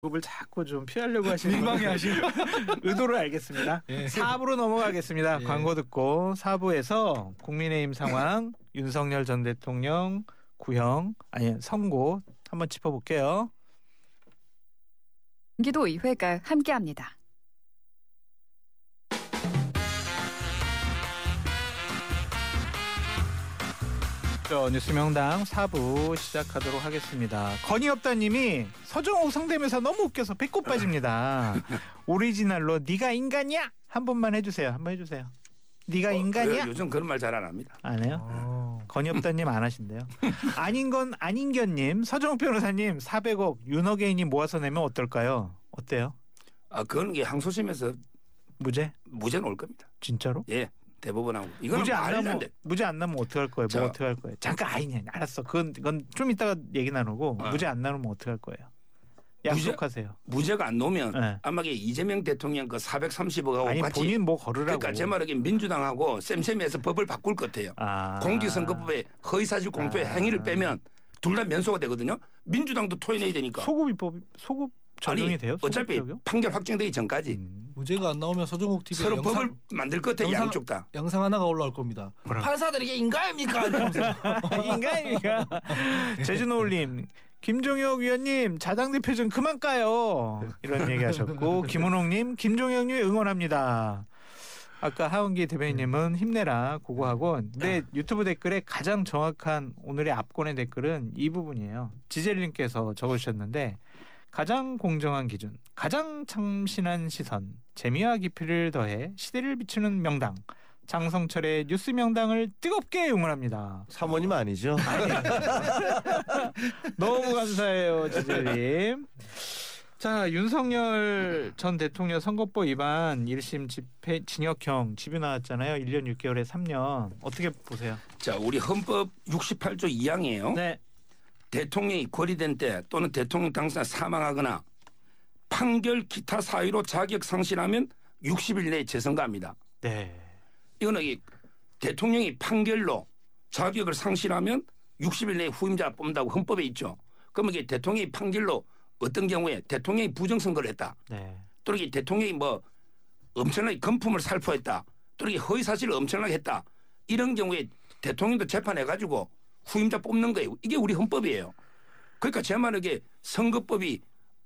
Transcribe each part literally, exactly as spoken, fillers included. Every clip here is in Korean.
급을 자꾸 좀 피하려고 하시는 민망해 하시는 의도를 알겠습니다. 예. 사 부로 넘어가겠습니다. 예. 광고 듣고 사 부에서 국민의힘 상황, 윤석열 전 대통령 구형, 아니 선고 한번 짚어볼게요. 경기도의회가 함께합니다. 뉴스명당 사 부 시작하도록 하겠습니다. 건의업다님이 서정호 성대묘사 너무 웃겨서 배꼽 빠집니다. 오리지널로 네가 인간이야? 한 번만 해주세요. 한번 해주세요. 네가 어, 인간이야? 요즘 그런 말 잘 안 합니다. 안 해요? 어. 건의업다님 안 하신대요. 아닌 건 아닌견님, 서정호 변호사님 사백억 윤어게인이 모아서 내면 어떨까요? 어때요? 아 그건 게 항소심에서 무죄? 무죄 나올 겁니다. 진짜로? 예, 대법원하고 이건 무죄 안 말이 안 나면 돼. 무죄 안 나면 어떡할 거예요? 자. 뭐 어떡 할 거예요? 잠깐 아니냐, 알았어. 그건 그건 좀 이따가 얘기 나누고 어. 무죄 안 나누면 어떡할 거예요? 무죄- 약속하세요. 무죄가 안 나오면 네. 아마 이게 이재명 대통령 그 사백삼십억하고 아니 같이 본인 뭐 걸으라고. 그러니까 제 말은 민주당하고 쌤쌤해서 법을 바꿀 것 같아요. 아. 공직선거법에 허위사실 공표의 아. 행위를 빼면 둘 다 면소가 되거든요. 민주당도 토해내야 되니까. 소급 입법 소급 적용이 아니 돼요? 소급 어차피 적용? 판결 확정되기 전까지 음. 무죄가 안 나오면 서정욱 티비 서로 영상, 법을 만들 것 같아요. 영상- 양쪽 다. 영상 하나가 올라올 겁니다. 뭐라고? 판사들이 이게 인간입니까? 이러면서. 인간이가 제주노을님, 김종혁 위원님 자당 대표 좀 그만 까요. 이런 얘기하셨고 김은홍님, 김종혁님 응원합니다. 아까 하은기 대변인님은 힘내라 고고하고, 근데 유튜브 댓글에 가장 정확한 오늘의 압권의 댓글은 이 부분이에요. 지젤님께서 적어주셨는데, 가장 공정한 기준, 가장 참신한 시선, 재미와 깊이를 더해 시대를 비추는 명당, 장성철의 뉴스 명당을 뜨겁게 응원합니다. 사모님 아니죠? 너무 감사해요, 지젤님. 자, 윤석열 전 대통령 선거법 위반 일 심 집행 징역형 집유 나왔잖아요. 일 년 육 개월에 삼 년. 어떻게 보세요? 자, 우리 헌법 육십팔 조 이 항이에요. 네. 대통령이 거리된 때 또는 대통령 당사자 사망하거나 판결 기타 사유로 자격 상실하면 육십 일 내에 재선거합니다. 네. 이거는 이 대통령이 판결로 자격을 상실하면 육십 일 내에 후임자 뽑는다고 헌법에 있죠. 그러면 이게 대통령이 판결로 어떤 경우에 대통령이 부정선거를 했다. 네. 또 이게 대통령이 뭐 엄청나게 금품을 살포했다. 또 이게 허위사실을 엄청나게 했다. 이런 경우에 대통령도 재판해가지고 후임자 뽑는 거예요. 이게 우리 헌법이에요. 그러니까 제 말은 이게 선거법이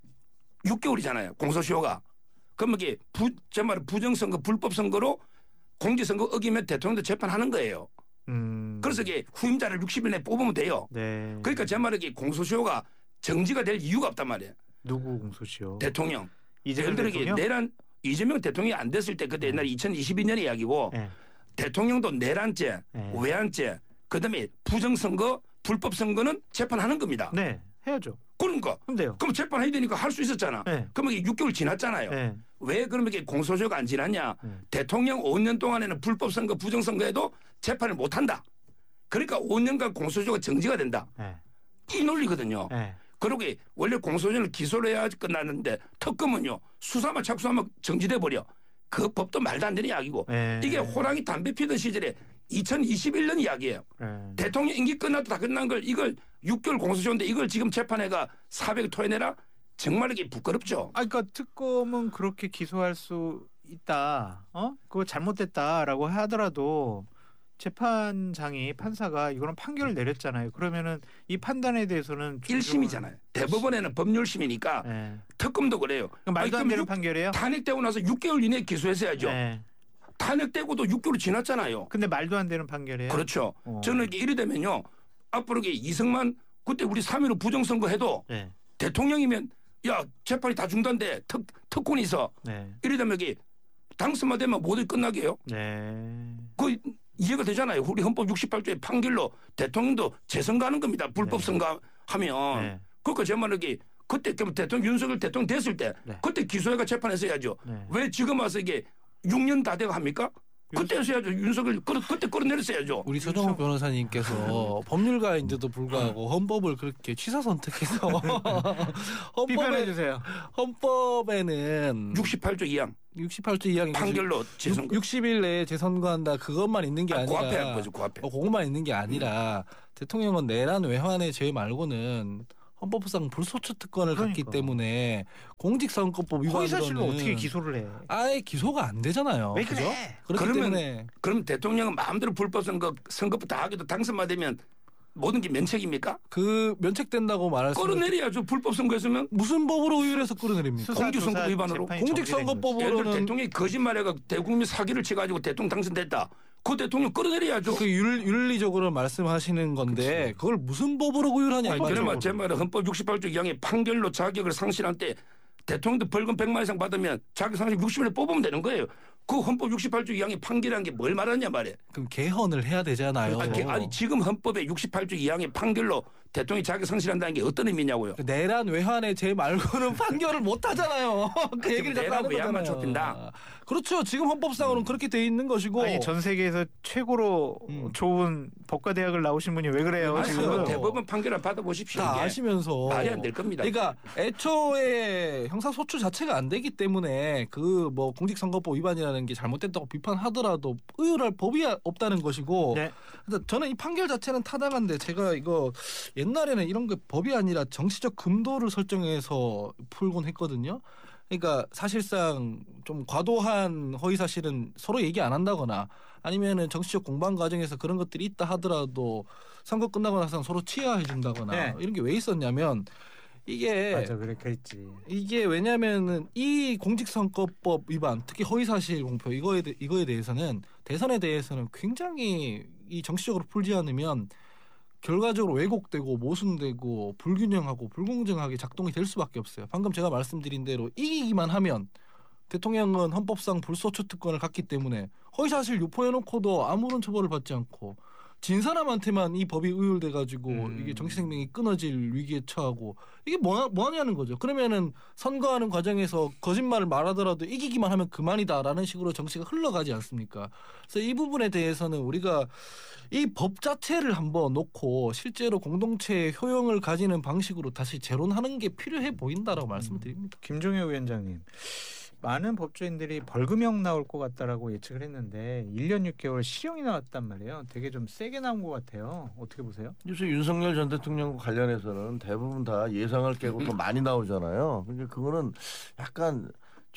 육 개월이잖아요. 공소시효가. 그러면 이게 부, 제 말은 부정선거, 불법선거로 공직선거 어기면 대통령도 재판하는 거예요. 음. 그래서 이게 후임자를 육십 일 내에 뽑으면 돼요. 네. 그러니까 제 말은 이게 공소시효가 정지가 될 이유가 없단 말이에요. 누구 공소시효? 대통령. 이재명 예를 들어 이게 대통령? 내란 이재명 대통령이 안 됐을 때 그때 옛날 이천이십이 년 이야기고 네. 대통령도 내란죄, 네. 외환죄, 그다음에 부정선거, 불법선거는 재판하는 겁니다. 네. 해야죠. 그러니까 근데요. 그럼 재판해야 되니까 할 수 있었잖아. 네. 그러면 이게 육 개월 지났잖아요. 네. 왜 그러면 이게 공소시효가 안 지났냐? 네. 대통령 오 년 동안에는 불법선거, 부정선거에도 재판을 못한다. 그러니까 오 년간 공소시효가 정지가 된다. 네. 이 논리거든요. 네. 그러고 원래 공소시효를 기소를 해야 끝나는데 특검은요 수사만 착수하면 정지돼 버려. 그 법도 말도 안 되는 이야기고 네. 이게 호랑이 담배 피던 시절에 이천이십일 년 이야기예요. 네. 대통령 임기 끝나도 다 끝난 걸 이걸 육 개월 공소시효인데 이걸 지금 재판해가 사백 토해내라? 정말 이게 부끄럽죠. 아, 그러니까 특검은 그렇게 기소할 수 있다. 어? 그거 잘못됐다라고 하더라도 재판장이 판사가 이거는 판결을 내렸잖아요. 그러면은 이 판단에 대해서는 일 심이잖아요. 대법원에는 법률심이니까 네. 특검도 그래요. 그럼 말도 아니, 안 되는 육- 판결이에요? 탄핵되고 나서 육 개월 이내에 기소했어야죠. 네. 탄핵되고도 육 개월 지났잖아요. 근데 말도 안 되는 판결이에요. 그렇죠. 어. 저는 이게 이래 되면요. 앞으로 이게 이승만 그때 우리 삼 일오 부정선거 해도 네. 대통령이면 야 재판이 다 중단돼. 특, 특권이 있어. 네. 이래 되면 이게 당선만 되면 모두 끝나게요. 네. 그 이해가 되잖아요. 우리 헌법 육십팔 조의 판결로 대통령도 재선거하는 겁니다. 불법 네. 선거하면. 네. 그러니까 제 말은 이게 그때 그럼 대통령 윤석열 대통령 됐을 때 네. 그때 기소해가 재판했어야죠. 네. 왜 지금 와서 이게 육 년 다 돼가 합니까? 그때 했어야죠. 윤석열 끌어, 그때 끌어내렸어야죠. 우리 서정욱 변호사님께서 법률가인데도 불구하고 헌법을 그렇게 취사 선택해서 비판해 헌법에, 주세요. 헌법에는 육십팔 조 이 항 육십팔 조 이 항이 판결로 재선거. 육십 일 내에 재선거한다 그것만 있는 게 아, 아, 그 니라 앞에 한 거죠. 그 앞에. 어, 그것만 있는 게 아니라 대통령은 내란 외환의 죄 말고는 헌법상 불소추 특권을 그러니까. 갖기 때문에 공직선거법 허위사실로 위반으로는 어떻게 기소를 해? 아예 기소가 안 되잖아요. 왜 그죠? 그래? 그렇기 그러면 때문에 그럼 대통령은 마음대로 불법 선거 선거부 다 하기도 당선만 되면 모든 게 면책입니까? 그 면책된다고 말할 수 있는 끌어내려야죠. 불법 선거였으면 무슨 법으로 의율해서 끌어내립니까? 수사, 공직선거 조사, 위반으로? 재판이 정지된 거지. 예를 들어 공직선거법으로는 대통령이 거짓말해가 대국민 사기를 쳐가지고 대통령 당선됐다. 그 대통령 끌어내려야죠. 그 윤, 윤리적으로 말씀하시는 건데 그걸 무슨 법으로 의율하냐 이 아니, 말이죠. 그러면 제 말은 헌법 육십팔 조 이 항의 판결로 자격을 상실한 때 대통령도 벌금 백만 이상 받으면 자격 상실 육십 일에 뽑으면 되는 거예요. 그 헌법 육십팔 조 이 항의 판결이라는 게 뭘 말하냐 말이에요. 그럼 개헌을 해야 되잖아요. 아니, 아니 지금 헌법에 육십팔 조 이 항의 판결로 대통령이 자격 상실한다는 게 어떤 의미냐고요. 그 내란 외환의 죄 말고는 판결을 못 하잖아요. 그 얘기를 자꾸 내란 하는 외환만 거잖아요. 좁힌다. 그렇죠. 지금 헌법상으로는 그렇게 돼 있는 것이고. 아니 전 세계에서 최고로 음. 좋은 법과 대학을 나오신 분이 왜 그래요? 아니, 지금 그 대법원 판결을 받아보십시오. 다 이게 아시면서 말이 안 될 겁니다. 그러니까 애초에 형사소추 자체가 안 되기 때문에 그 뭐 공직선거법 위반이라는 게 잘못됐다고 비판하더라도 의율할 법이 없다는 것이고. 네. 그래서 저는 이 판결 자체는 타당한데 제가 이거 옛날에는 이런 게 법이 아니라 정치적 금도를 설정해서 풀곤 했거든요. 그러니까 사실상 좀 과도한 허위 사실은 서로 얘기 안 한다거나 아니면은 정치적 공방 과정에서 그런 것들이 있다 하더라도 선거 끝나고 나서 서로 치하해 준다거나 네. 이런 게 왜 있었냐면 이게 맞아 그래 그랬지. 이게 왜냐면은 이 공직선거법 위반 특히 허위사실 공표 이거에 대, 이거에 대해서는 대선에 대해서는 굉장히 이 정치적으로 풀지 않으면 결과적으로 왜곡되고 모순되고 불균형하고 불공정하게 작동이 될 수밖에 없어요. 방금 제가 말씀드린 대로 이기기만 하면 대통령은 헌법상 불소추 특권을 갖기 때문에 허위사실 유포해놓고도 아무런 처벌을 받지 않고 진 사람한테만 이 법이 의율돼 가지고 음. 이게 정치 생명이 끊어질 위기에 처하고 이게 뭐 뭐하냐는 거죠. 그러면은 선거하는 과정에서 거짓말을 말하더라도 이기기만 하면 그만이다라는 식으로 정치가 흘러가지 않습니까? 그래서 이 부분에 대해서는 우리가 이 법 자체를 한번 놓고 실제로 공동체의 효용을 가지는 방식으로 다시 재론하는 게 필요해 보인다라고 말씀을 드립니다. 김종혁 위원장님. 많은 법조인들이 벌금형 나올 것 같다라고 예측을 했는데 일 년 육 개월 실형이 나왔단 말이에요. 되게 좀 세게 나온 것 같아요. 어떻게 보세요? 요새 윤석열 전 대통령과 관련해서는 대부분 다 예상을 깨고 더 많이 나오잖아요. 그러니까 그거는 약간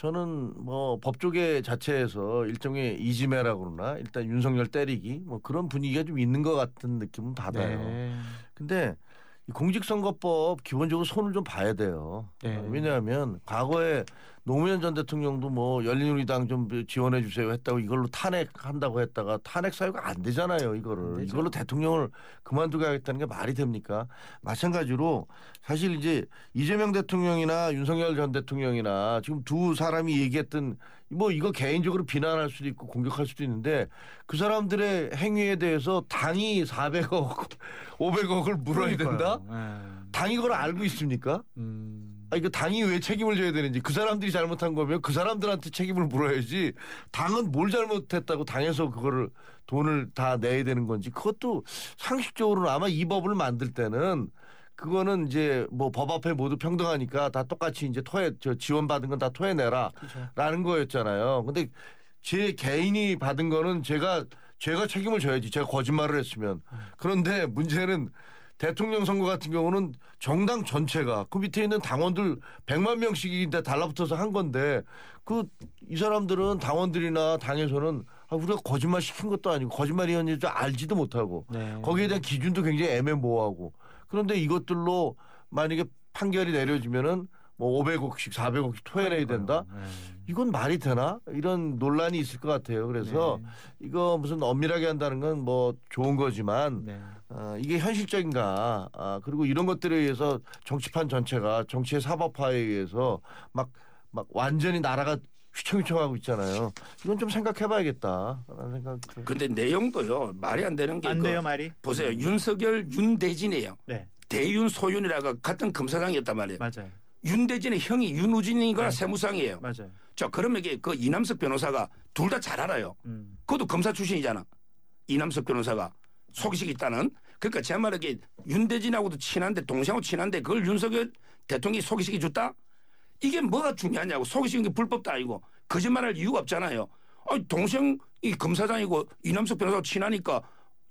저는 뭐 법조계 자체에서 일종의 이지매라고 그러나 일단 윤석열 때리기 뭐 그런 분위기가 좀 있는 것 같은 느낌은 받아요. 네. 근데 이 공직선거법 기본적으로 손을 좀 봐야 돼요. 네. 왜냐하면 과거에 노무현 전 대통령도 뭐 열린우리당 좀 지원해 주세요 했다고 이걸로 탄핵한다고 했다가 탄핵 사유가 안 되잖아요. 이거를 안 되죠. 이걸로 대통령을 그만두게 하겠다는 게 말이 됩니까? 마찬가지로 사실 이제 이재명 대통령이나 윤석열 전 대통령이나 지금 두 사람이 얘기했던 뭐 이거 개인적으로 비난할 수도 있고 공격할 수도 있는데 그 사람들의 행위에 대해서 당이 사백억, 오백억을 물어야 된다? 네. 당이 그걸 알고 있습니까? 음. 아, 이거 당이 왜 책임을 져야 되는지 그 사람들이 잘못한 거면 그 사람들한테 책임을 물어야지 당은 뭘 잘못했다고 당에서 그거를 돈을 다 내야 되는 건지 그것도 상식적으로는 아마 이 법을 만들 때는 그거는 이제 뭐 법 앞에 모두 평등하니까 다 똑같이 이제 토해 저 지원받은 건 다 토해내라라는 그렇죠. 거였잖아요. 근데 제 개인이 받은 거는 제가 제가 책임을 져야지 제가 거짓말을 했으면 그런데 문제는 대통령 선거 같은 경우는 정당 전체가 그 밑에 있는 당원들 백만 명씩인데 달라붙어서 한 건데 그 이 사람들은 당원들이나 당에서는 아, 우리가 거짓말 시킨 것도 아니고 거짓말이었는지 알지도 못하고 네. 거기에 대한 기준도 굉장히 애매모호하고 그런데 이것들로 만약에 판결이 내려지면은 뭐 오백억씩 사백억씩 토해내야 된다? 네. 이건 말이 되나? 이런 논란이 있을 것 같아요. 그래서 네. 이거 무슨 엄밀하게 한다는 건 뭐 좋은 거지만 네. 어, 이게 현실적인가? 아, 그리고 이런 것들에 의해서 정치판 전체가 정치의 사법화에 의해서 막, 막 완전히 나라가 휘청휘청하고 있잖아요. 이건 좀 생각해봐야겠다라는 생각. 근데 내용도요 말이 안 되는 게 안 그 돼요 말이? 보세요. 윤석열, 윤대진이에요. 네. 대윤, 소윤이라가 같은 검사장이었단 말이에요. 맞아요. 윤대진의 형이 윤우진이가 네. 세무상이에요. 맞아요. 자, 그러면 이게 그 이남석 변호사가 둘 다 잘 알아요. 음. 그것도 검사 출신이잖아. 이남석 변호사가 속식이 있다는. 그러니까 제 말은 이게 윤대진하고도 친한데 동생하고 친한데 그걸 윤석열 대통령이 속이시기 줬다? 이게 뭐가 중요하냐고. 속이시는 게 불법도 아니고 거짓말할 이유가 없잖아요. 아니, 동생이 검사장이고 이남석 변호사하고 친하니까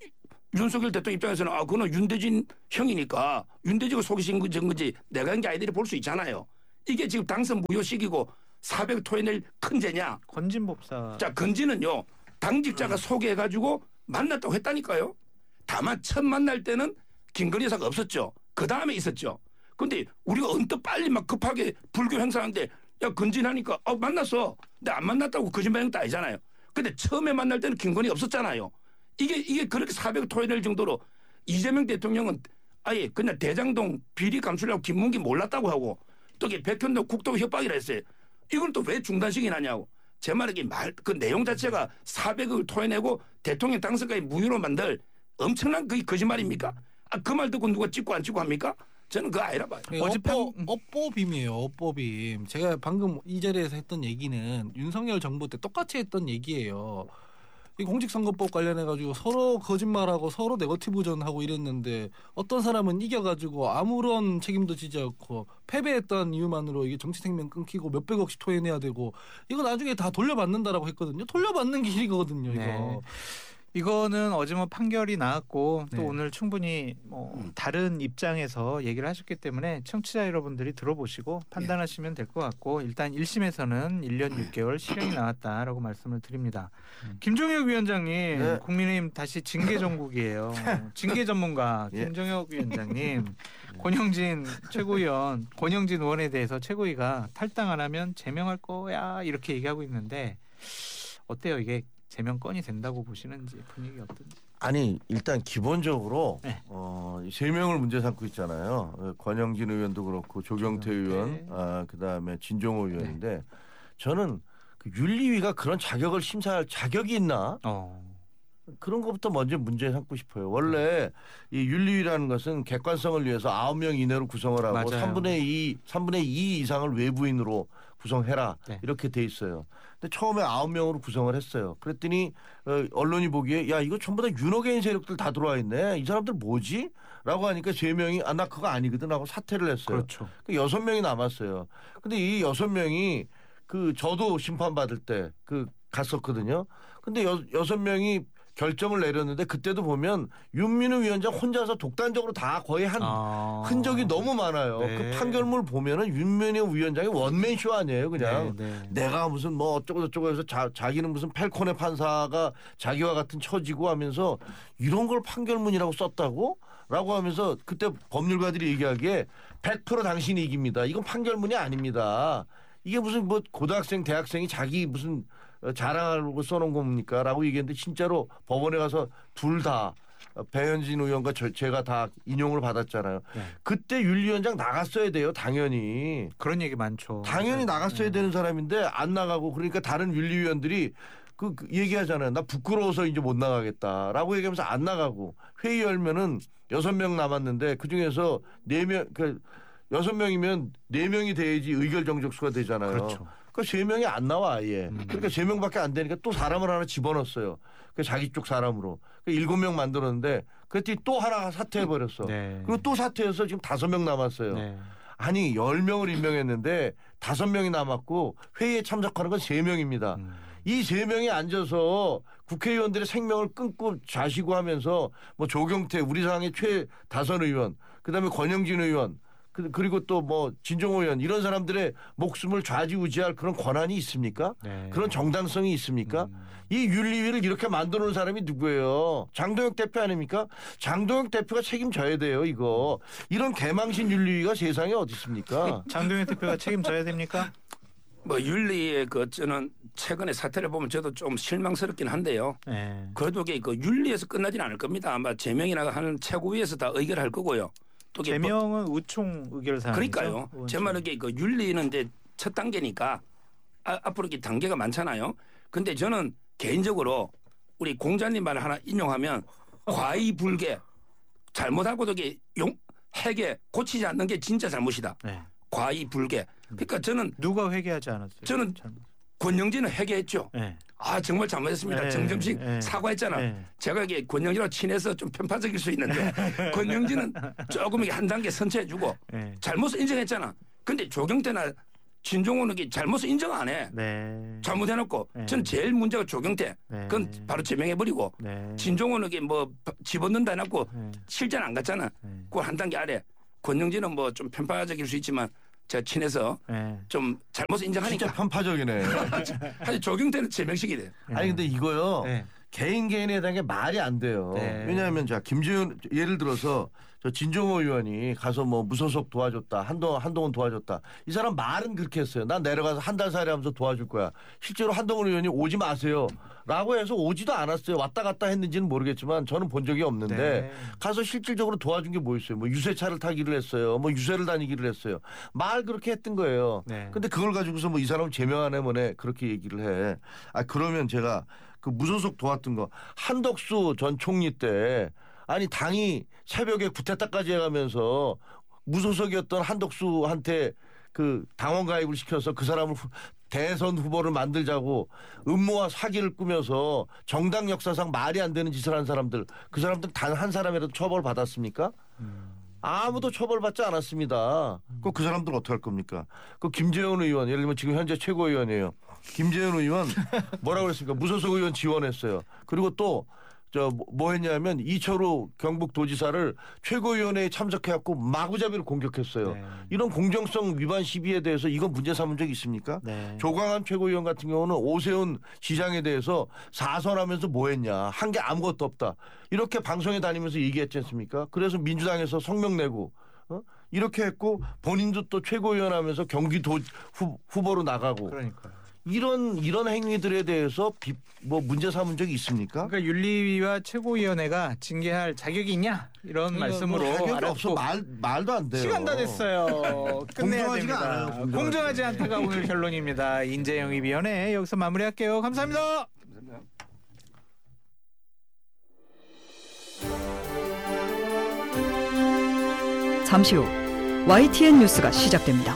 윤석열 대통령 입장에서는 아 그거는 윤대진 형이니까 윤대진이 속이신 건지 내가 한 게 아이들이 볼 수 있잖아요. 이게 지금 당선 무효식이고 사백 토해낼 큰 죄냐. 건진법사. 자 건진은요. 당직자가 음. 소개해가지고 만났다고 했다니까요. 다만 첫 만날 때는 김건희 여사가 없었죠. 그 다음에 있었죠. 근데 우리가 언뜻 빨리 막 급하게 불교 행사하는데 야 건진하니까 어 만났어. 근데 안 만났다고 거짓말 행도 아니잖아요. 근데 처음에 만날 때는 김건희 없었잖아요. 이게 이게 그렇게 사백 토해낼 정도로 이재명 대통령은 아예 그냥 대장동 비리 감추려고 김문기 몰랐다고 하고 또 백현동 국토부 협박이라 했어요. 이걸 또 왜 중단식이나냐고. 제 말은 말 그 내용 자체가 사백억을 토해내고 대통령 당선까지 무효로 만들 엄청난 그게 거짓말입니까? 아, 그 말 듣고 누가 찍고 안 찍고 합니까? 저는 그거 아니라 봐요. 어법, 어법임이에요. 어법임. 제가 방금 이 자리에서 했던 얘기는 윤석열 정부 때 똑같이 했던 얘기예요. 이 공직선거법 관련해가지고 서로 거짓말하고 서로 네거티브전하고 이랬는데 어떤 사람은 이겨가지고 아무런 책임도 지지 않고 패배했던 이유만으로 이게 정치 생명 끊기고 몇백억씩 토해내야 되고 이거 나중에 다 돌려받는다라고 했거든요. 돌려받는 길이거든요. 이거. 네. 이거는 어제 뭐 판결이 나왔고 또 네. 오늘 충분히 뭐 다른 입장에서 얘기를 하셨기 때문에 청취자 여러분들이 들어보시고 판단하시면 될 것 같고 일단 일 심에서는 일 년 육 개월 실형이 나왔다라고 말씀을 드립니다. 음. 김종혁 위원장님, 네. 국민의힘 다시 징계 정국이에요. 징계 전문가 예. 김종혁 위원장님, 권영진 최고위원, 권영진 의원에 대해서 최고위가 탈당 안 하면 제명할 거야 이렇게 얘기하고 있는데 어때요 이게? 제명 건이 된다고 보시는지 분위기 어떤지. 아니 일단 기본적으로 네. 어, 세 명을 문제 삼고 있잖아요. 권영진 의원도 그렇고 조경태 조경태. 의원, 아, 그다음에 진종호 의원인데 네. 저는 그 윤리위가 그런 자격을 심사할 자격이 있나? 어. 그런 것부터 먼저 문제 삼고 싶어요. 원래 이 윤리위라는 것은 객관성을 위해서 아홉 명 이내로 구성을 하고 맞아요. 삼분의 이, 삼분의 이 이상을 외부인으로 구성해라 네. 이렇게 돼 있어요. 근데 처음에 아홉 명으로 구성을 했어요. 그랬더니 어, 언론이 보기에 야 이거 전부 다 윤호개인 세력들 다 들어와 있네. 이 사람들 뭐지? 라고 하니까 세 명이 아 나 그거 아니거든 하고 사퇴를 했어요. 그렇죠. 그 여섯 명이 남았어요. 근데 이 여섯 명이 그 저도 심판받을 때 그 갔었거든요. 근데 여, 여섯 명이 결정을 내렸는데 그때도 보면 윤민우 위원장 혼자서 독단적으로 다 거의 한 아. 흔적이 너무 많아요. 네. 그 판결문 보면은 윤민우 위원장이 원맨쇼 아니에요, 그냥. 네, 네. 내가 무슨 뭐 어쩌고 저쩌고 해서 자, 자기는 무슨 펠콘의 판사가 자기와 같은 처지고 하면서 이런 걸 판결문이라고 썼다고? 라고 하면서 그때 법률가들이 얘기하기에 백 퍼센트 당신이 이깁니다. 이건 판결문이 아닙니다. 이게 무슨 뭐 고등학생, 대학생이 자기 무슨 자랑하려고 써놓은 겁니까? 라고 얘기했는데 진짜로 법원에 가서 둘 다 배현진 의원과 저, 제가 다 인용을 받았잖아요. 네. 그때 윤리위원장 나갔어야 돼요. 당연히. 그런 얘기 많죠. 당연히 나갔어야 네. 되는 사람인데 안 나가고 그러니까 다른 윤리위원들이 그, 그 얘기하잖아요. 나 부끄러워서 이제 못 나가겠다라고 얘기하면서 안 나가고 회의 열면은 여섯 명 남았는데 그중에서 네 명 그 여섯 명이면 네 명이 돼야지 의결 정족수가 되잖아요. 그렇죠. 그 세 명이 안 나와 아예. 음. 그러니까 세 명밖에 안 되니까 또 사람을 하나 집어넣었어요. 그 자기 쪽 사람으로. 그 일곱 명 만들었는데 그랬더니 또 하나 사퇴해 버렸어. 네. 그리고 또 사퇴해서 지금 다섯 명 남았어요. 네. 아니 열 명을 임명했는데 다섯 명이 남았고 회의에 참석하는 건 세 명입니다. 음. 이 세 명이 앉아서 국회의원들의 생명을 끊고 자시고 하면서 뭐 조경태 우리 당의 최다선 의원, 그다음에 권영진 의원, 그- 그리고 또 뭐 진종호 의원 이런 사람들의 목숨을 좌지우지할 그런 권한이 있습니까? 네. 그런 정당성이 있습니까? 음. 이 윤리위를 이렇게 만들어 놓은 사람이 누구예요? 장동혁 대표 아닙니까? 장동혁 대표가 책임져야 돼요, 이거. 이런 개망신 윤리위가 세상에 어디 있습니까? 장동혁 대표가 책임져야 됩니까? 뭐 윤리의 그 저는 최근에 사태를 보면 저도 좀 실망스럽긴 한데요. 네. 그래도 이게 그 윤리에서 끝나지는 않을 겁니다. 아마 제명이나 하는 최고위에서 다 의결할 거고요. 또 이게 뭐 제명은 우총 의결 사항이죠. 그러니까요. 제 말은 이게 그 윤리는 이제 첫 단계니까 아, 앞으로 이렇게 단계가 많잖아요. 근데 저는 개인적으로 우리 공자님 말 하나 인용하면 과이불개 잘못하고도 이게 용 해계 고치지 않는 게 진짜 잘못이다. 네. 과이불개. 그러니까 저는 누가 회개하지 않았어요? 저는 잘못. 권영진은 회개했죠. 네. 아 정말 잘못했습니다. 네, 정점식 네. 사과했잖아. 네. 제가 이게 권영진하고 친해서 좀 편파적일 수 있는데 권영진은 조금 이게 한 단계 선처해주고 네. 잘못을 인정했잖아. 근데 조경태나 진종호는 잘못을 인정 안 해. 네. 잘못해놓고 네. 전 제일 문제가 조경태. 네. 그건 바로 제명해버리고 네. 진종호는 뭐 집어넣는다 해놓고 네. 실전 안 갔잖아. 네. 그걸 한 단계 아래. 권영진은 뭐 좀 편파적일 수 있지만 제가 친해서 네. 좀 잘못을 진짜 인정하니까. 편파적이네. 사실 조경태는 제명식이 돼. 아니 근데 이거요. 네. 개인 개인에 대한 게 말이 안 돼요. 네. 왜냐하면 자 김재현 예를 들어서 저 진종호 의원이 가서 뭐 무소속 도와줬다, 한동훈 한동훈 도와줬다. 이 사람 말은 그렇게 했어요. 난 내려가서 한 달 살이 하면서 도와줄 거야. 실제로 한동훈 의원이 오지 마세요라고 해서 오지도 않았어요. 왔다 갔다 했는지는 모르겠지만 저는 본 적이 없는데 네. 가서 실질적으로 도와준 게 뭐 있어요? 뭐 유세차를 타기를 했어요. 뭐 유세를 다니기를 했어요. 말 그렇게 했던 거예요. 네. 근데 그걸 가지고서 뭐 이 사람 제명하네 뭐네 그렇게 얘기를 해. 아 그러면 제가 그 무소속 도왔던 거 한덕수 전 총리 때 아니 당이 새벽에 구태타까지 해가면서 무소속이었던 한덕수한테 그 당원 가입을 시켜서 그 사람을 후, 대선 후보를 만들자고 음모와 사기를 꾸며서 정당 역사상 말이 안 되는 짓을 한 사람들 그 사람들 단 한 사람이라도 처벌 받았습니까? 아무도 처벌받지 않았습니다. 그 그 사람들 어떻게 할 겁니까? 그 김재현 의원 예를 들면 지금 현재 최고위원이에요. 김재현 의원 뭐라고 그랬습니까? 무소속 의원 지원했어요. 그리고 또 저 뭐 했냐면 이철우 경북도지사를 최고위원회에 참석해갖고 마구잡이로 공격했어요. 네. 이런 공정성 위반 시비에 대해서 이건 문제 삼은 적 있습니까? 네. 조광한 최고위원 같은 경우는 오세훈 시장에 대해서 사선하면서 뭐 했냐. 한 게 아무것도 없다. 이렇게 방송에 다니면서 얘기했지 않습니까? 그래서 민주당에서 성명 내고 어? 이렇게 했고 본인도 또 최고위원 하면서 경기도 후, 후보로 나가고 그러니까요. 이런 이런 행위들에 대해서 비, 뭐 문제 삼은 적이 있습니까? 그러니까 윤리위와 최고위원회가 징계할 자격이 있냐 이런 뭐 말씀으로 자격이 알았고 없어 말 말도 안 돼요. 시간 다 됐어요. 끝내야 공정하지가 됩니다. 않아요, 공정하지. 공정하지 않다가 오늘 결론입니다. 인재영입위원회 여기서 마무리할게요. 감사합니다. 잠시 후 와이티엔 뉴스가 시작됩니다.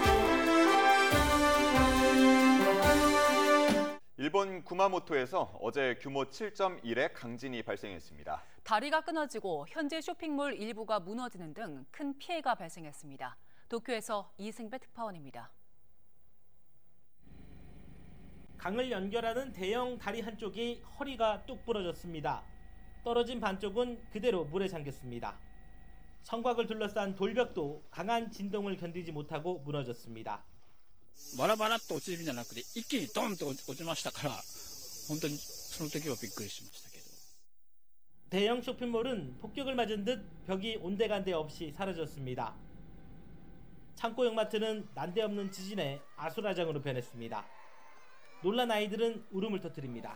일본 구마모토에서 어제 규모 칠 점 일의 강진이 발생했습니다. 다리가 끊어지고 현재 쇼핑몰 일부가 무너지는 등 큰 피해가 발생했습니다. 도쿄에서 이승배 특파원입니다. 강을 연결하는 대형 다리 한쪽이 허리가 뚝 부러졌습니다. 떨어진 반쪽은 그대로 물에 잠겼습니다. 성곽을 둘러싼 돌벽도 강한 진동을 견디지 못하고 무너졌습니다. バラバラっと落ちるんじゃなくて一気にドンと落ちましたから本当にその時はびっくりしましたけど 대형 쇼핑몰은 폭격을 맞은 듯 벽이 온데간데 없이 사라졌습니다. 창고 역마트는 난데없는 지진에 아수라장으로 변했습니다. 놀란 아이들은 울음을 터뜨립니다.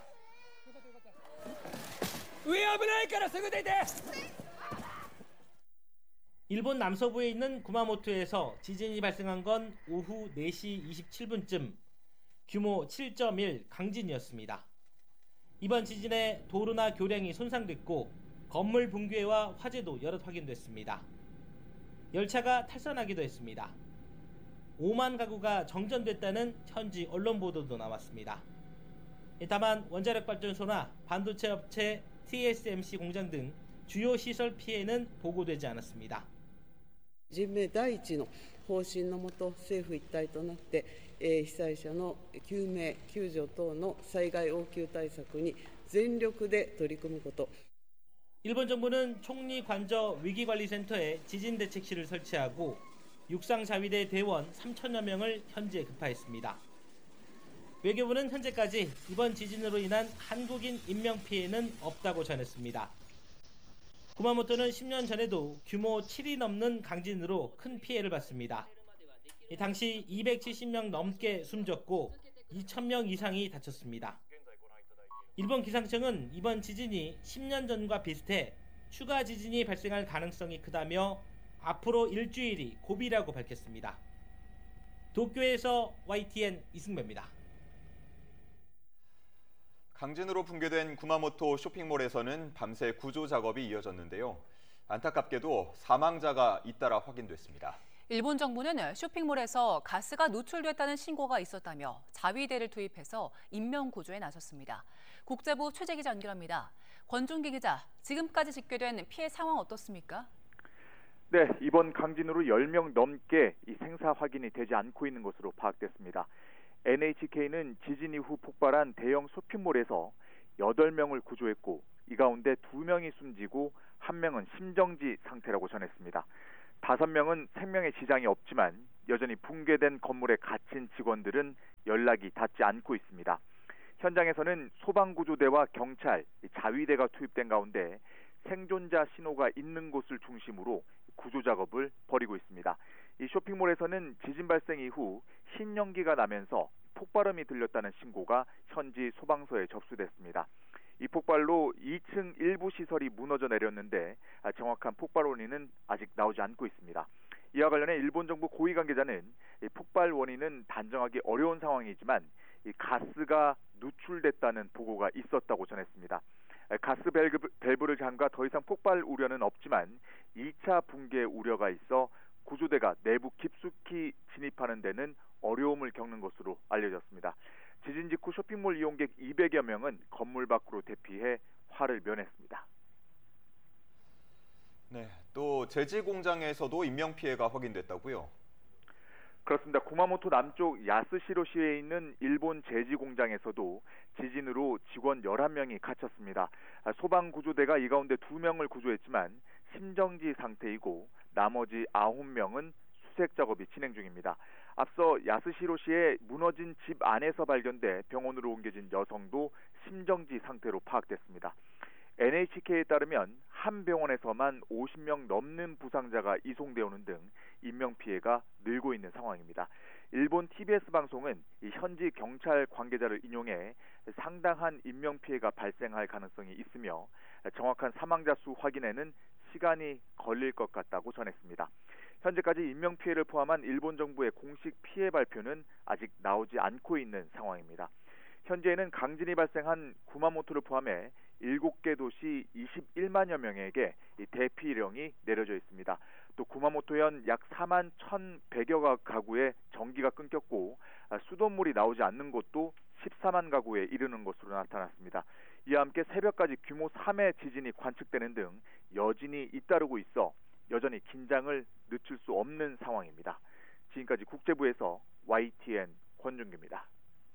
일본 남서부에 있는 구마모토에서 지진이 발생한 건 오후 네 시 이십칠 분쯤 규모 칠 점 일 강진이었습니다. 이번 지진에 도로나 교량이 손상됐고 건물 붕괴와 화재도 여럿 확인됐습니다. 열차가 탈선하기도 했습니다. 오만 가구가 정전됐다는 현지 언론 보도도 나왔습니다. 다만 원자력 발전소나 반도체 업체 티에스엠씨 공장 등 주요 시설 피해는 보고되지 않았습니다. 人命第一の方針のもと政府一体となって、えー、被災者の救命救助等の災害応急対策に全力で取り組むこと。 일본 정부는 총리 관저 위기관리센터에 지진대책실을 설치하고 육상자위대 대원 삼천여 명을 현지에 급파했습니다. 외교부는 현재까지 이번 지진으로 인한 한국인 인명피해는 없다고 전했습니다. 구마모토는 십 년 전에도 규모 칠이 넘는 강진으로 큰 피해를 봤습니다. 당시 이백칠십 명 넘게 숨졌고 이천 명 이상이 다쳤습니다. 일본 기상청은 이번 지진이 십 년 전과 비슷해 추가 지진이 발생할 가능성이 크다며 앞으로 일주일이 고비라고 밝혔습니다. 도쿄에서 와이티엔 이승배입니다. 강진으로 붕괴된 구마모토 쇼핑몰에서는 밤새 구조 작업이 이어졌는데요. 안타깝게도 사망자가 잇따라 확인됐습니다. 일본 정부는 쇼핑몰에서 가스가 노출됐다는 신고가 있었다며 자위대를 투입해서 인명구조에 나섰습니다. 국제부 최재 기자 연결합니다. 권종기 기자, 지금까지 집계된 피해 상황 어떻습니까? 네, 이번 강진으로 열 명 넘게 이 생사 확인이 되지 않고 있는 것으로 파악됐습니다. 엔에이치케이는 지진 이후 폭발한 대형 쇼핑몰에서 여덟 명을 구조했고 이 가운데 두 명이 숨지고 한 명은 심정지 상태라고 전했습니다. 다섯 명은 생명에 지장이 없지만 여전히 붕괴된 건물에 갇힌 직원들은 연락이 닿지 않고 있습니다. 현장에서는 소방구조대와 경찰, 자위대가 투입된 가운데 생존자 신호가 있는 곳을 중심으로 구조 작업을 벌이고 있습니다. 이 쇼핑몰에서는 지진 발생 이후 흰 연기가 나면서 폭발음이 들렸다는 신고가 현지 소방서에 접수됐습니다. 이 폭발로 이 층 일부 시설이 무너져 내렸는데 정확한 폭발 원인은 아직 나오지 않고 있습니다. 이와 관련해 일본 정부 고위 관계자는 이 폭발 원인은 단정하기 어려운 상황이지만 이 가스가 누출됐다는 보고가 있었다고 전했습니다. 가스 밸브, 밸브를 잠가 더 이상 폭발 우려는 없지만 이 차 붕괴 우려가 있어 구조대가 내부 깊숙이 진입하는 데는 어려움을 겪는 것으로 알려졌습니다. 지진 직후 쇼핑몰 이용객 이백여 명은 건물 밖으로 대피해 화를 면했습니다. 네, 또 제지 공장에서도 인명 피해가 확인됐다고요? 그렇습니다. 구마모토 남쪽 야스시로시에 있는 일본 제지 공장에서도 지진으로 직원 열한 명이 갇혔습니다. 소방구조대가 이 가운데 두 명을 구조했지만 심정지 상태이고 나머지 아홉 명은 수색 작업이 진행 중입니다. 앞서 야스시로시의 무너진 집 안에서 발견돼 병원으로 옮겨진 여성도 심정지 상태로 파악됐습니다. 엔에이치케이에 따르면 한 병원에서만 오십 명 넘는 부상자가 이송되오는 등 인명피해가 늘고 있는 상황입니다. 일본 티비에스 방송은 이 현지 경찰 관계자를 인용해 상당한 인명피해가 발생할 가능성이 있으며 정확한 사망자 수 확인에는 시간이 걸릴 것 같다고 전했습니다. 현재까지 인명피해를 포함한 일본 정부의 공식 피해 발표는 아직 나오지 않고 있는 상황입니다. 현재는 강진이 발생한 구마모토를 포함해 일곱 개 도시 이십일만여 명에게 이 대피령이 내려져 있습니다. 또 구마모토현 약 사만 천백여 가구에 전기가 끊겼고 수돗물이 나오지 않는 곳도 십사만 가구에 이르는 것으로 나타났습니다. 이와 함께 새벽까지 규모 삼의 지진이 관측되는 등 여진이 잇따르고 있어 여전히 긴장을 늦출 수 없는 상황입니다. 지금까지 국제부에서 와이티엔 권준규입니다.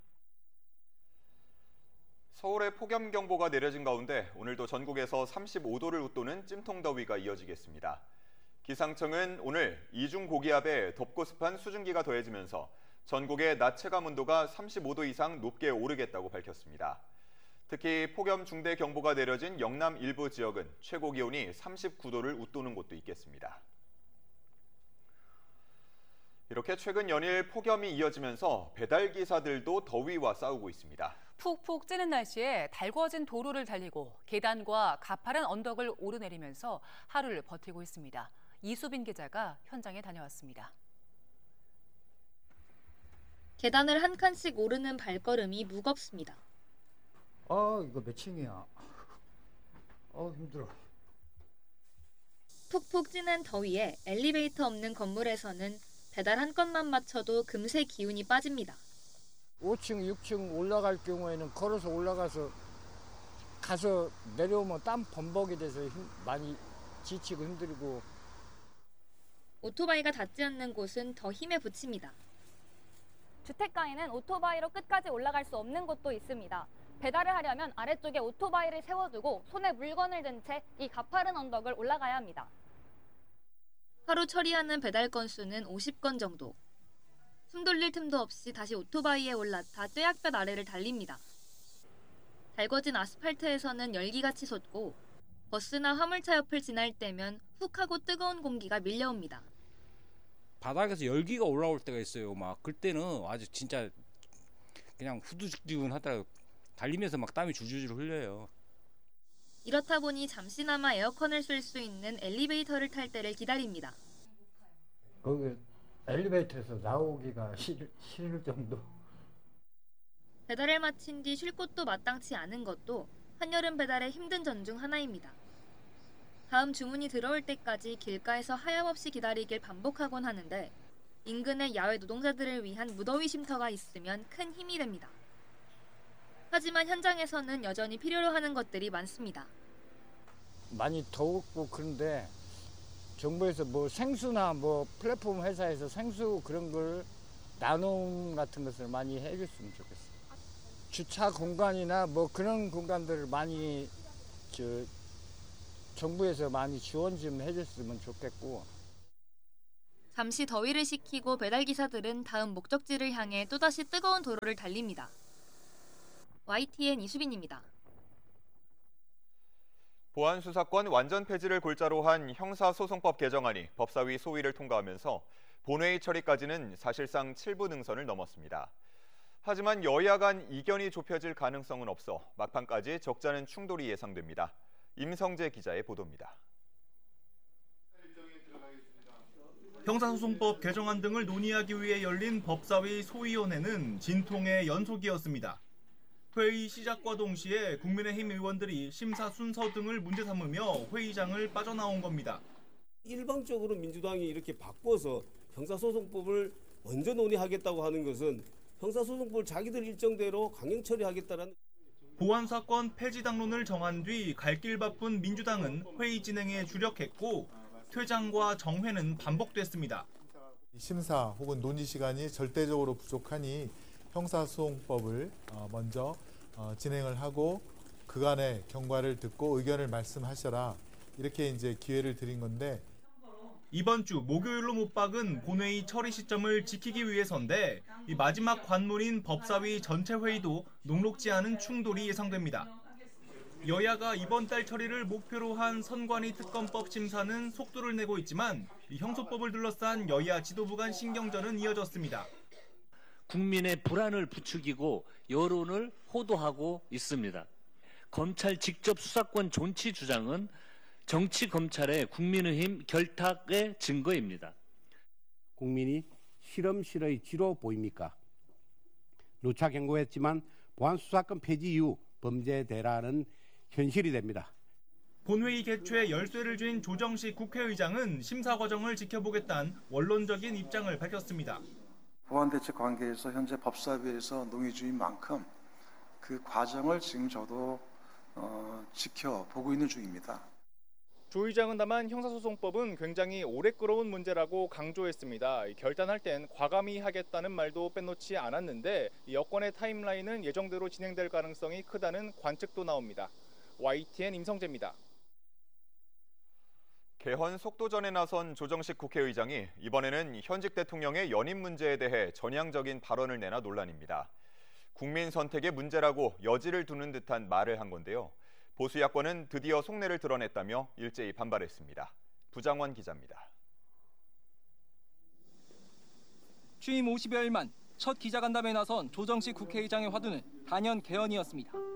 서울에 폭염경보가 내려진 가운데 오늘도 전국에서 삼십오 도를 웃도는 찜통더위가 이어지겠습니다. 기상청은 오늘 이중 고기압에 덥고 습한 수증기가 더해지면서 전국의 낮 체감 온도가 삼십오 도 이상 높게 오르겠다고 밝혔습니다. 특히 폭염 중대 경보가 내려진 영남 일부 지역은 최고 기온이 삼십구 도를 웃도는 곳도 있겠습니다. 이렇게 최근 연일 폭염이 이어지면서 배달기사들도 더위와 싸우고 있습니다. 푹푹 찌는 날씨에 달궈진 도로를 달리고 계단과 가파른 언덕을 오르내리면서 하루를 버티고 있습니다. 이수빈 기자가 현장에 다녀왔습니다. 계단을 한 칸씩 오르는 발걸음이 무겁습니다. 아, 이거 몇 층이야? 어, 힘들어. 푹푹 찌는 더위에 엘리베이터 없는 건물에서는 배달 한 건만 맞춰도 금세 기운이 빠집니다. 오 층, 육 층 올라갈 경우에는 걸어서 올라가서 가서 내려오면 땀 범벅이 돼서 힘, 많이 지치고 힘들고. 오토바이가 닿지 않는 곳은 더 힘에 부칩니다. 주택가에는 오토바이로 끝까지 올라갈 수 없는 곳도 있습니다. 배달을 하려면 아래쪽에 오토바이를 세워두고 손에 물건을 든 채 이 가파른 언덕을 올라가야 합니다. 하루 처리하는 배달 건수는 오십 건 정도. 숨 돌릴 틈도 없이 다시 오토바이에 올라타 쐐약볕 아래를 달립니다. 달궈진 아스팔트에서는 열기가 치솟고 버스나 화물차 옆을 지날 때면 훅 하고 뜨거운 공기가 밀려옵니다. 바닥에서 열기가 올라올 때가 있어요. 막 그때는 아주 진짜 그냥 후두죽지근하더라고요. 달리면서 막 땀이 줄줄줄 흘려요. 이렇다 보니 잠시나마 에어컨을 쓸 수 있는 엘리베이터를 탈 때를 기다립니다. 거기 엘리베이터에서 나오기가 싫, 싫을 정도. 배달을 마친 뒤 쉴 곳도 마땅치 않은 것도 한여름 배달의 힘든 전 중 하나입니다. 다음 주문이 들어올 때까지 길가에서 하염없이 기다리길 반복하곤 하는데 인근의 야외 노동자들을 위한 무더위 쉼터가 있으면 큰 힘이 됩니다. 하지만 현장에서는 여전히 필요로 하는 것들이 많습니다. 많이 더웠고 그런데 정부에서 뭐 생수나 뭐 플랫폼 회사에서 생수 그런 걸 나눔 같은 것을 많이 해줬으면 좋겠어요. 주차 공간이나 뭐 그런 공간들을 많이 저 정부에서 많이 지원 좀 해줬으면 좋겠고. 잠시 더위를 식히고 배달기사들은 다음 목적지를 향해 또다시 뜨거운 도로를 달립니다. 와이티엔 이수빈입니다. 보안수사권 완전 폐지를 골자로 한 형사소송법 개정안이 법사위 소위를 통과하면서 본회의 처리까지는 사실상 칠 부 능선을 넘었습니다. 하지만 여야 간 이견이 좁혀질 가능성은 없어 막판까지 적잖은 충돌이 예상됩니다. 임성재 기자의 보도입니다. 형사소송법 개정안 등을 논의하기 위해 열린 법사위 소위원회는 진통의 연속이었습니다. 회의 시작과 동시에 국민의힘 의원들이 심사 순서 등을 문제 삼으며 회의장을 빠져나온 겁니다. 일방적으로 민주당이 이렇게 바꿔서 형사소송법을 먼저 논의하겠다고 하는 것은 형사소송법을 자기들 일정대로 강행 처리하겠다는. 보안사건 폐지 당론을 정한 뒤 갈 길 바쁜 민주당은 회의 진행에 주력했고 퇴장과 정회는 반복됐습니다. 심사 혹은 논의 시간이 절대적으로 부족하니 형사소송법을 먼저 진행을 하고 그간의 경과를 듣고 의견을 말씀하셔라, 이렇게 이제 기회를 드린 건데, 이번 주 목요일로 못 박은 본회의 처리 시점을 지키기 위해서인데 이 마지막 관문인 법사위 전체 회의도 녹록지 않은 충돌이 예상됩니다. 여야가 이번 달 처리를 목표로 한 선관위 특검법 심사는 속도를 내고 있지만 이 형소법을 둘러싼 여야 지도부 간 신경전은 이어졌습니다. 국민의 불안을 부추기고 여론을 호도하고 있습니다. 검찰 직접 수사권 존치 주장은 정치 검찰의 국민의힘 결탁의 증거입니다. 국민이 실험실의 쥐로 보입니까? 누차 경고했지만 보안수사권 폐지 이후 범죄 대란은 현실이 됩니다. 본회의 개최에 열쇠를 쥔 조정식 국회의장은 심사 과정을 지켜보겠다는 원론적인 입장을 밝혔습니다. 보안대책 관계에서 현재 법사위에서 논의 중인 만큼 그 과정을 지금 저도 어, 지켜보고 있는 중입니다. 조 의장은 다만 형사소송법은 굉장히 오래 끌어온 문제라고 강조했습니다. 결단할 땐 과감히 하겠다는 말도 빼놓지 않았는데 여권의 타임라인은 예정대로 진행될 가능성이 크다는 관측도 나옵니다. 와이티엔 임성재입니다. 개헌 속도전에 나선 조정식 국회의장이 이번에는 현직 대통령의 연임 문제에 대해 전향적인 발언을 내나 논란입니다. 국민 선택의 문제라고 여지를 두는 듯한 말을 한 건데요. 보수 야권은 드디어 속내를 드러냈다며 일제히 반발했습니다. 부장원 기자입니다. 취임 오십여일 만 첫 기자간담회에 나선 조정식 국회의장의 화두는 단연 개헌이었습니다.